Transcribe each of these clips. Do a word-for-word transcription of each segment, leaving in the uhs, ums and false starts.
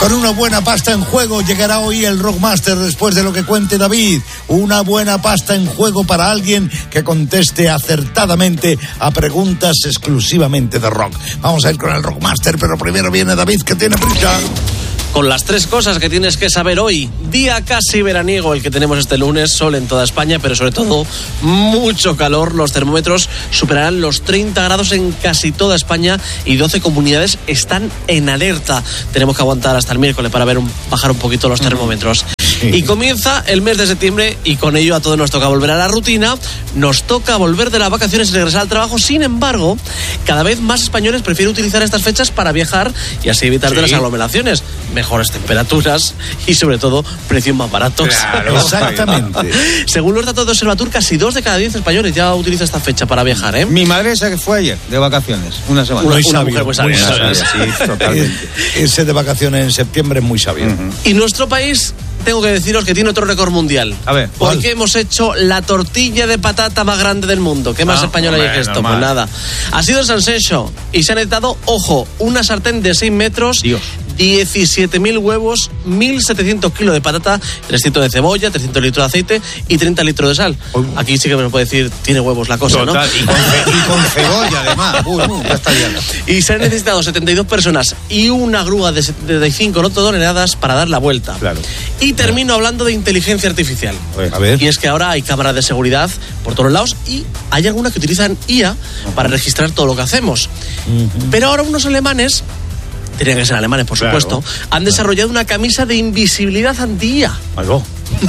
Con una buena pasta en juego llegará hoy el Rockmaster después de lo que cuente David. Una buena pasta en juego para alguien que conteste acertadamente a preguntas exclusivamente de rock. Vamos a ir con el Rockmaster, pero primero viene David, que tiene prisa. Con las tres cosas que tienes que saber hoy. Día casi veraniego el que tenemos este lunes, sol en toda España, pero sobre todo mucho calor. Los termómetros superarán los treinta grados en casi toda España y doce comunidades están en alerta. Tenemos que aguantar hasta el miércoles para ver un, bajar un poquito los termómetros. Y comienza el mes de septiembre y con ello a todos nos toca volver a la rutina, nos toca volver de las vacaciones y regresar al trabajo. Sin embargo, cada vez más españoles prefieren utilizar estas fechas para viajar y así evitar sí. de las aglomeraciones, mejores temperaturas y sobre todo precios más baratos. Claro, exactamente. Según los datos de Observatur, casi dos de cada diez españoles ya utiliza esta fecha para viajar, ¿eh? Mi madre esa que fue ayer de vacaciones, una semana. Una, muy una sabio, mujer muy sabia. Muy sabia, sí, totalmente. Ese de vacaciones en septiembre es muy sabio. Uh-huh. Y nuestro país, tengo que deciros que tiene otro récord mundial. A ver, ¿cuál? ¿cuál? Porque hemos hecho la tortilla de patata más grande del mundo. ¿Qué más Ah, español hombre, hay que esto? normal. Pues nada. Ha sido el Sansencho y se han necesitado, ojo, una sartén de seis metros, Dios. diecisiete mil huevos, mil setecientos kilos de patata, trescientos de cebolla, trescientos litros de aceite y treinta litros de sal. Uy. Aquí sí que me puede decir, tiene huevos la cosa, Total, ¿no? y, con ce- y con cebolla además. Uy, uy, ya está bien. Y se han necesitado setenta y dos personas y una grúa de setenta y cinco toneladas para dar la vuelta. Claro. Y termino hablando de inteligencia artificial. A ver. Y es que ahora hay cámaras de seguridad por todos lados y hay algunas que utilizan I A para registrar todo lo que hacemos. Uh-huh. Pero ahora unos alemanes, tenían que ser alemanes por Claro. supuesto, han desarrollado una camisa de invisibilidad anti-I A. Algo.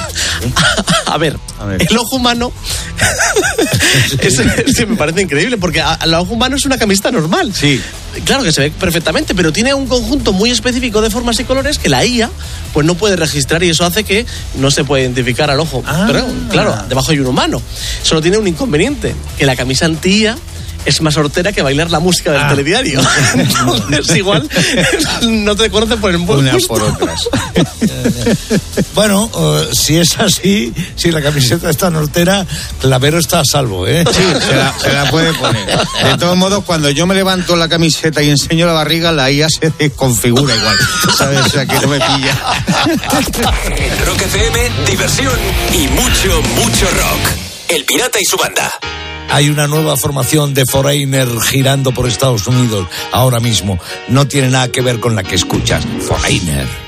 A ver, A ver. el ojo humano es, es- me parece increíble porque a- el ojo humano es una camiseta normal. Sí. Claro que se ve perfectamente, pero tiene un conjunto muy específico de formas y colores que la I A pues no puede registrar y eso hace que no se pueda identificar al ojo. Ah. Pero claro, debajo hay un humano. Solo tiene un inconveniente, que la camisa anti-I A es más hortera que bailar la música del Ah. telediario. Entonces igual no te conocen por el buen Unas gusto. por otras. Bueno, uh, si es así, si la camiseta está nortera, Clavero está a salvo, ¿eh? Sí, se la, se la puede poner. De todos modos, cuando yo me levanto la camiseta y enseño la barriga, la I A se desconfigura igual. ¿Sabes? O sea, que no me pilla. Rock F M, diversión y mucho, mucho rock. El Pirata y su banda. Hay una nueva formación de Foreigner girando por Estados Unidos ahora mismo. No tiene nada que ver con la que escuchas. Foreigner.